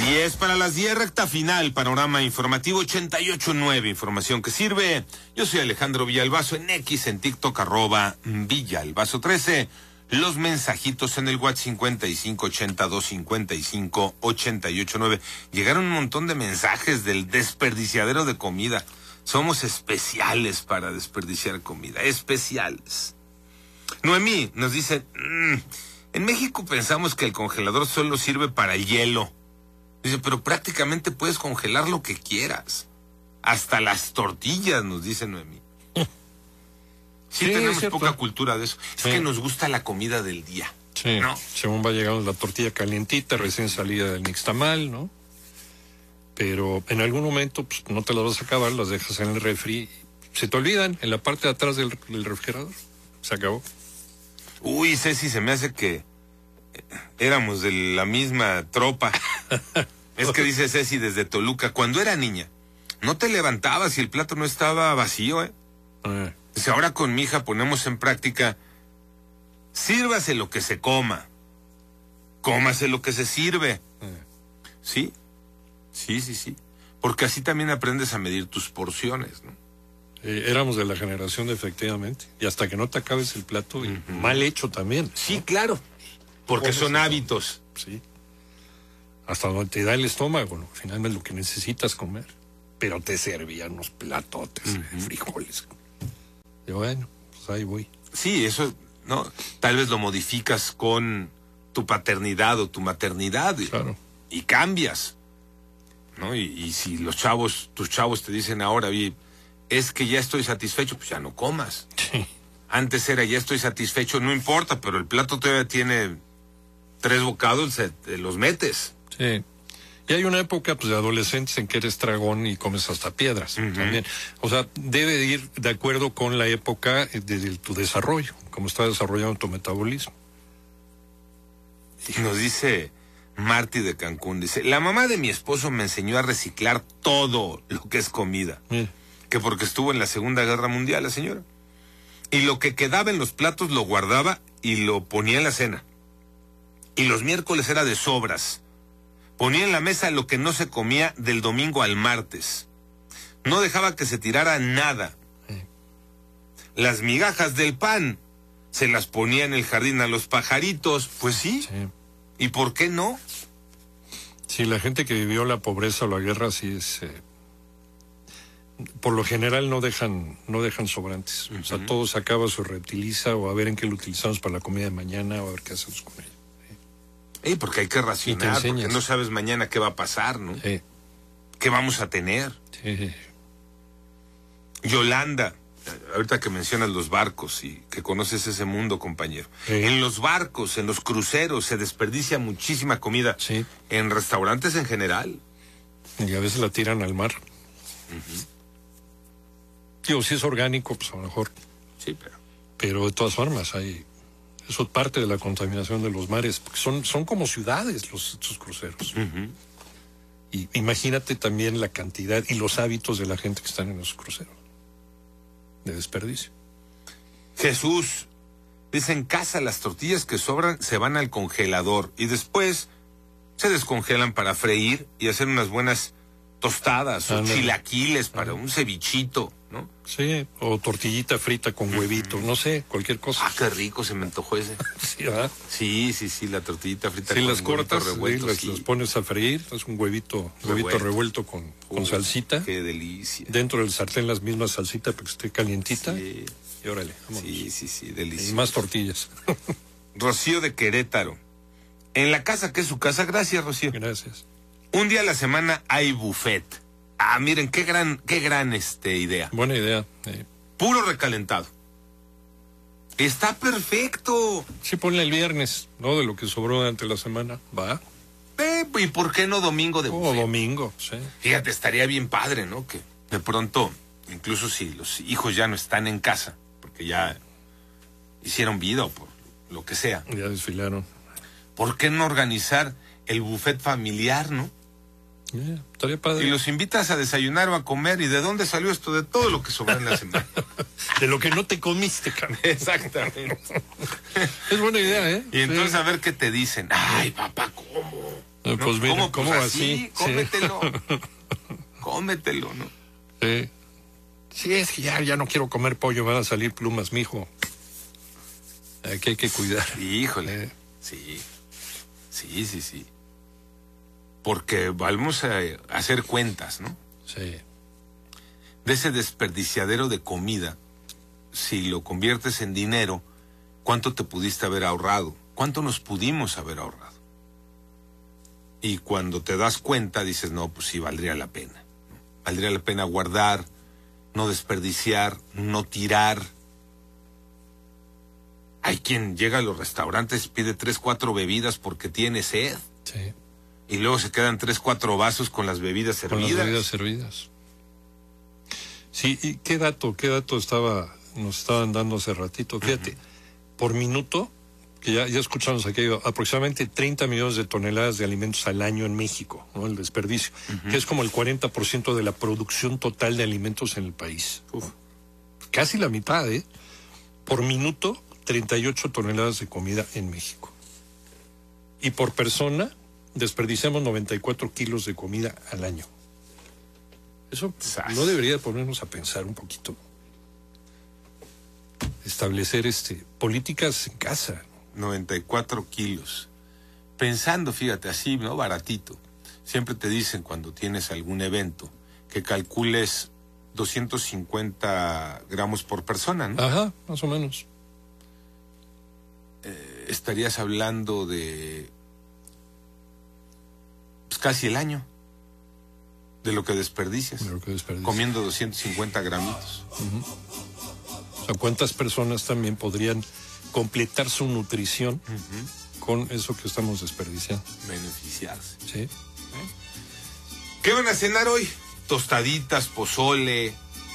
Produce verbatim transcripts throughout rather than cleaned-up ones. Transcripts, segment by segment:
diez para las diez, recta final, panorama informativo ochenta y ocho punto nueve, información que sirve. Yo soy Alejandro Villalbazo en X, en TikTok, arroba Villalbazo trece. Los mensajitos en el WhatsApp cincuenta y cinco ochenta dos cincuenta y cinco ochenta y ocho nueve. Llegaron un montón de mensajes del desperdiciadero de comida. Somos especiales para desperdiciar comida, especiales. Noemí nos dice, mmm, en México pensamos que el congelador solo sirve para el hielo. Dice, pero prácticamente puedes congelar lo que quieras. Hasta las tortillas, nos dice Noemí. Sí, sí, tenemos poca cultura de eso. Es sí. que nos gusta la comida del día. Sí, ¿no? Según va llegando la tortilla calientita, recién salida del nixtamal, ¿no? Pero en algún momento pues, no te las vas a acabar, las dejas en el refri. Se te olvidan en la parte de atrás del, del refrigerador. Se acabó. Uy, Ceci, se me hace que éramos de la misma tropa. Es que dice Ceci desde Toluca, cuando era niña, no te levantabas y el plato no estaba vacío, ¿eh? Ah. Dice, ahora con mi hija ponemos en práctica, sírvase lo que se coma, cómase lo que se sirve. Ah. ¿Sí? Sí, sí, sí. Porque así también aprendes a medir tus porciones, ¿no? Eh, éramos de la generación de efectivamente. Y hasta que no te acabes el plato, uh-huh. y mal hecho también, ¿no? Sí, claro. Porque son hábitos. Sí. Hasta donde te da el estómago, ¿no? Finalmente lo que necesitas comer. Pero te servían unos platotes, uh-huh. frijoles. Y bueno, pues ahí voy. Sí, eso, ¿no? Tal vez lo modificas con tu paternidad o tu maternidad. Claro. Y, y cambias, ¿no? Y, y si los chavos, tus chavos te dicen ahora, oye, es que ya estoy satisfecho, pues ya no comas. Sí. Antes era, ya estoy satisfecho, no importa, pero el plato todavía tiene tres bocados, se, te los metes. Sí. Y hay una época pues, de adolescentes en que eres dragón y comes hasta piedras, uh-huh. también. O sea, debe de ir de acuerdo con la época de, de tu desarrollo, cómo está desarrollando tu metabolismo. Y nos dice Marty de Cancún, dice, la mamá de mi esposo me enseñó a reciclar todo lo que es comida. Sí. Que porque estuvo en la Segunda Guerra Mundial la señora. Y lo que quedaba en los platos lo guardaba y lo ponía en la cena. Y los miércoles era de sobras. Ponía en la mesa lo que no se comía del domingo al martes. No dejaba que se tirara nada. Sí. Las migajas del pan se las ponía en el jardín a los pajaritos. Pues sí. Sí. ¿Y por qué no? Sí, la gente que vivió la pobreza o la guerra sí es... Eh... por lo general no dejan no dejan sobrantes. Uh-huh. O sea, todo se acaba, se reutiliza, o a ver en qué lo utilizamos para la comida de mañana, o a ver qué hacemos con ello. Sí, porque hay que racionar, porque no sabes mañana qué va a pasar, ¿no? Sí. ¿Qué vamos a tener? Sí. Yolanda, ahorita que mencionas los barcos y que conoces ese mundo, compañero. Sí. En los barcos, en los cruceros, se desperdicia muchísima comida. Sí. En restaurantes en general. Y a veces la tiran al mar. Uh-huh. Digo, si es orgánico, pues a lo mejor. Sí, pero... Pero de todas formas, hay... Eso es parte de la contaminación de los mares, porque son, son como ciudades los, estos cruceros. Uh-huh. Y imagínate también la cantidad y los hábitos de la gente que están en esos cruceros. De desperdicio. Jesús, dice, en casa las tortillas que sobran se van al congelador y después se descongelan para freír y hacer unas buenas tostadas o Andale. chilaquiles para Andale. un cevichito, ¿no? Sí, o tortillita frita con huevito, mm. no sé, cualquier cosa. Ah, qué rico, se me antojó ese. Sí, ¿verdad? Sí, sí, sí, la tortillita frita sí, con las cortas, revuelto. Sí, las, sí. las pones a freír, es un huevito, revuelto, huevito revuelto con, con Uf, salsita. Qué delicia. Dentro del sartén las mismas salsitas para que esté calientita. Sí. Y órale, vámonos. Sí, sí, sí, delicioso. Y más tortillas. Rocío de Querétaro. En la casa que es su casa, gracias, Rocío. Gracias. Un día a la semana hay buffet. Ah, miren, qué gran, qué gran este idea. Buena idea. Eh. Puro recalentado. Está perfecto. Sí, ponle el viernes, ¿no? De lo que sobró durante la semana. Va. Eh, ¿y por qué no domingo de buffet? Oh, domingo, sí. Fíjate, estaría bien padre, ¿no? Que de pronto, incluso si los hijos ya no están en casa, porque ya hicieron vida o por lo que sea. Ya desfilaron. ¿Por qué no organizar el buffet familiar, no? Yeah, estaría padre. Y los invitas a desayunar o a comer. ¿Y de dónde salió esto? De todo lo que sobró en la semana. De lo que no te comiste, cabrón. Exactamente. Es buena idea, ¿eh? Y entonces sí. A ver qué te dicen. Ay, papá, ¿cómo? ¿no? Pues mira, ¿Cómo, ¿cómo pues así? así? Cómetelo. Sí. Cómetelo, ¿no? Sí. Sí, es que ya, ya no quiero comer pollo, van a salir plumas, mijo. Aquí hay que cuidar. Híjole. Eh. Sí. Sí, sí, sí. Porque vamos a hacer cuentas, ¿no? Sí. De ese desperdiciadero de comida, si lo conviertes en dinero, ¿cuánto te pudiste haber ahorrado? ¿Cuánto nos pudimos haber ahorrado? Y cuando te das cuenta, dices, no, pues sí, valdría la pena. Valdría la pena guardar, no desperdiciar, no tirar. Hay quien llega a los restaurantes, pide tres, cuatro bebidas porque tiene sed. Sí. Y luego se quedan tres, cuatro vasos con las bebidas servidas. Con las bebidas servidas. Sí, ¿y qué dato, qué dato estaba, nos estaban dando hace ratito? Fíjate, uh-huh. Por minuto, que ya, ya escuchamos aquí, aproximadamente treinta millones de toneladas de alimentos al año en México, ¿no? El desperdicio, uh-huh. Que es como el cuarenta por ciento de la producción total de alimentos en el país. Uf. Casi la mitad, ¿eh? Por minuto, treinta y ocho toneladas de comida en México. Y por persona, desperdiciamos noventa y cuatro kilos de comida al año. Eso no debería ponernos a pensar un poquito. Establecer este políticas en casa. noventa y cuatro kilos. Pensando, fíjate, así, ¿no? Baratito. Siempre te dicen cuando tienes algún evento que calcules doscientos cincuenta gramos por persona, ¿no? Ajá, más o menos. Eh, estarías hablando de pues, casi el año de lo que desperdicias. De lo que desperdicias. Comiendo doscientos cincuenta gramitos. Uh-huh. O sea, ¿cuántas personas también podrían completar su nutrición uh-huh. con eso que estamos desperdiciando? Beneficiarse. Sí. ¿Eh? ¿Qué van a cenar hoy? Tostaditas, pozole.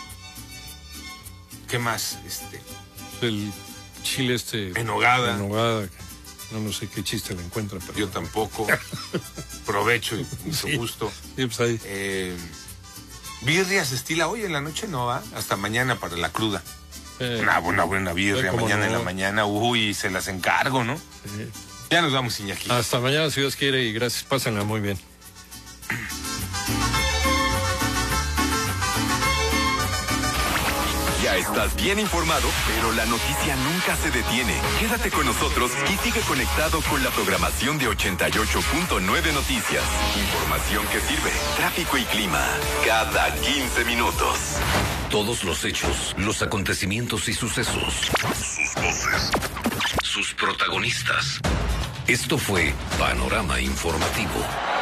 ¿Qué más? Este. El chile este. En nogada. En nogada. No, no sé qué chiste le encuentra, pero. Yo tampoco. Provecho y mucho sí. gusto. Sí, pues ahí. Eh, birria se estila hoy en la noche, no va. Hasta mañana para la cruda. Eh, una buena, buena birria eh, mañana no? en la mañana. Uy, se las encargo, ¿no? Sí. Ya nos vamos, Iñaki. Hasta mañana, si Dios quiere, y gracias. Pásenla muy bien. Ya estás bien informado, pero la noticia nunca se detiene. Quédate con nosotros y sigue conectado con la programación de ochenta y ocho punto nueve Noticias. Información que sirve, tráfico y clima, cada quince minutos. Todos los hechos, los acontecimientos y sucesos. Sus voces. Sus protagonistas. Esto fue Panorama Informativo.